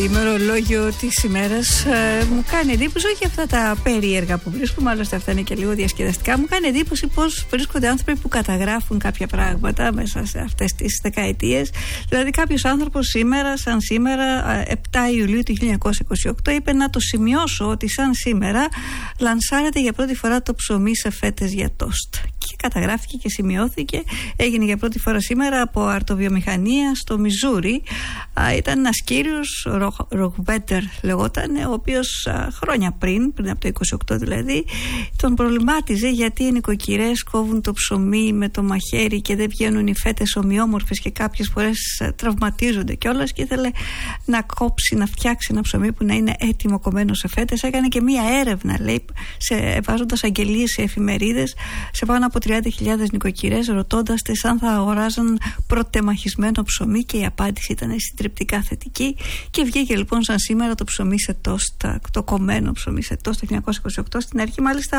ημερολόγιο της ημέρας μου κάνει εντύπωση, όχι αυτά τα περίεργα που βρίσκουμε, άλλωστε αυτά είναι και λίγο διασκεδαστικά. Μου κάνει εντύπωση πως βρίσκονται άνθρωποι που καταγράφουν κάποια πράγματα μέσα σε αυτές τις δεκαετίες. Δηλαδή, κάποιος άνθρωπος σήμερα, σαν σήμερα, 7 Ιουλίου του 1928, είπε να το σημειώσω ότι σαν σήμερα λανσάρεται για πρώτη φορά το ψωμί σε φέτες για τόστ. Και καταγράφηκε και σημειώθηκε. Έγινε για πρώτη φορά σήμερα από αρτοβιομηχανία στο Μιζούρι. Ήταν ένας κύριος, Ροκβέτερ λεγόταν, ο οποίος χρόνια πριν από το 28 δηλαδή, τον προβλημάτιζε γιατί οι νοικοκυρές κόβουν το ψωμί με το μαχαίρι και δεν βγαίνουν οι φέτες ομοιόμορφες και κάποιες φορές τραυματίζονται κιόλας, και ήθελε να κόψει, να φτιάξει ένα ψωμί που να είναι έτοιμο κομμένο σε φέτες. Έκανε και μία έρευνα, λέει, βάζοντας αγγελίες σε εφημερίδες σε πάνω από 30.000 νοικοκυρές, ρωτώντας τις αν θα αγοράζαν πρωτεμαχισμένο ψωμί, και η απάντηση ήταν συντριπτικά θετική. Και βγήκε λοιπόν σαν σήμερα το ψωμί σε τόστ, το κομμένο ψωμί σε τόστ το 1928. Στην αρχή μάλιστα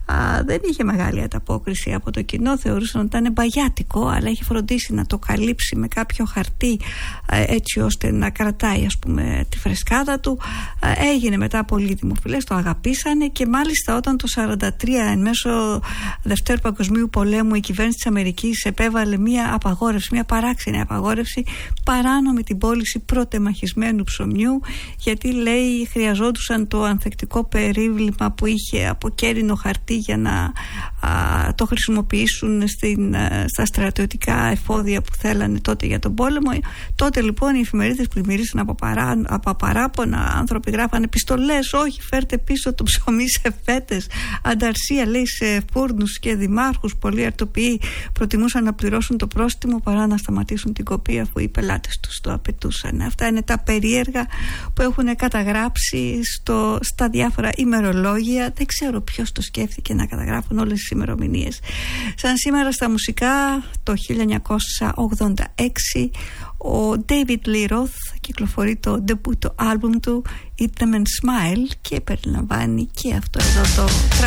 δεν είχε μεγάλη ανταπόκριση από το κοινό, θεωρούσαν ότι ήταν μπαγιάτικο, αλλά είχε φροντίσει να το καλύψει με κάποιο χαρτί έτσι ώστε να κρατάει, ας πούμε, τη φρεσκάδα του. Έγινε μετά πολύ δημοφιλές, το αγαπήσανε, και μάλιστα όταν το 1943 εν μέσω Δευτέρου Παγκοσμίου Πολέμου η κυβέρνηση της Αμερικής επέβαλε μια απαγόρευση, μια παράξενη απαγόρευση, παράνομη την πώληση πρωτεμαχισμένου ψωμιού, γιατί, λέει, χρειαζόντουσαν το ανθεκτικό περίβλημα που είχε από κέρινο χαρτί για να το χρησιμοποιήσουν στα στρατιωτικά εφόδια που θέλανε τότε για τον πόλεμο. Τότε λοιπόν οι εφημερίδες πλημμυρίσαν από παράπονα, άνθρωποι γράφανε επιστολές, όχι, φέρτε πίσω το ψωμί σε φέτες. Ανταρσία, λέει, σε φούρνους και δημάρχους. Πολλοί αρτοποιοί προτιμούσαν να πληρώσουν το πρόστιμο παρά να σταματήσουν την κοπή, αφού οι πελάτες τους το απαιτούσαν. Αυτά είναι τα περίεργα που έχουν καταγράψει στα διάφορα ημερολόγια. Δεν ξέρω ποιος το σκέφτηκε να καταγράφουν όλες τις ημερομηνίες. Σαν σήμερα στα μουσικά, το 1986 ο David Lee Roth κυκλοφορεί το debut album του Eat Them and Smile, και περιλαμβάνει και αυτό εδώ το τραγούδι.